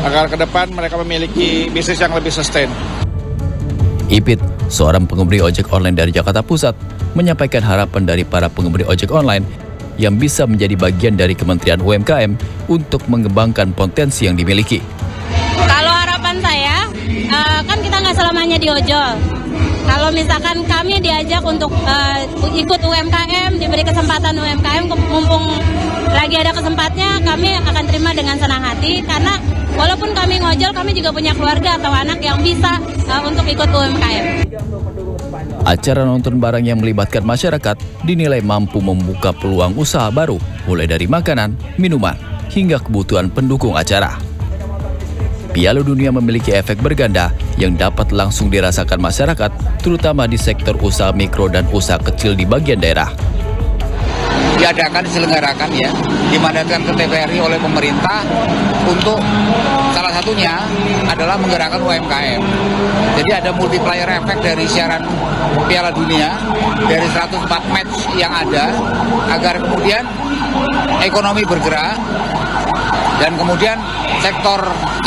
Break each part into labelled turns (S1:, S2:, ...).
S1: agar ke depan mereka memiliki bisnis yang lebih sustain.
S2: Ipit, seorang pengemudi ojek online dari Jakarta Pusat, menyampaikan harapan dari para pengemudi ojek online yang bisa menjadi bagian dari Kementerian UMKM untuk mengembangkan potensi yang dimiliki.
S3: Kalau harapan saya, kan kita nggak selamanya di ojol. Kalau misalkan kami diajak untuk ikut UMKM, diberi kesempatan UMKM, mumpung lagi ada kesempatnya, kami akan terima dengan senang hati. Karena walaupun kami ngojol, kami juga punya keluarga atau anak yang bisa untuk ikut UMKM.
S2: Acara nonton bareng yang melibatkan masyarakat dinilai mampu membuka peluang usaha baru, mulai dari makanan, minuman, hingga kebutuhan pendukung acara. Piala Dunia memiliki efek berganda yang dapat langsung dirasakan masyarakat, terutama di sektor usaha mikro dan usaha kecil di bagian daerah.
S4: Diselenggarakan ya, dimandatkan ke TVRI oleh pemerintah untuk salah satunya adalah menggerakkan UMKM. Jadi ada multiplier efek dari siaran Piala Dunia dari 104 match yang ada agar kemudian ekonomi bergerak dan kemudian sektor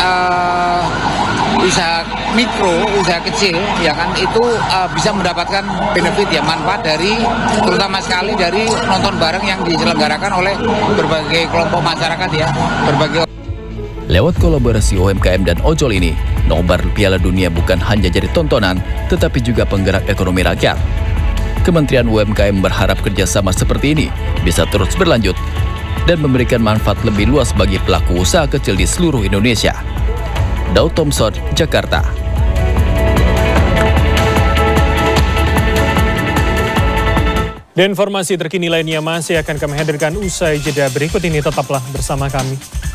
S4: usaha mikro, usaha kecil, ya kan, itu bisa mendapatkan benefit ya, manfaat dari, terutama sekali dari nonton bareng yang diselenggarakan oleh berbagai kelompok masyarakat ya, berbagai.
S2: Lewat kolaborasi UMKM dan ojol ini, nobar Piala Dunia bukan hanya jadi tontonan, tetapi juga penggerak ekonomi rakyat. Kementerian UMKM berharap kerjasama seperti ini bisa terus berlanjut dan memberikan manfaat lebih luas bagi pelaku usaha kecil di seluruh Indonesia. Daud Thompson, Jakarta.
S5: Dan informasi terkini lainnya masih akan kami hadirkan usai jeda berikut ini. Tetaplah bersama kami.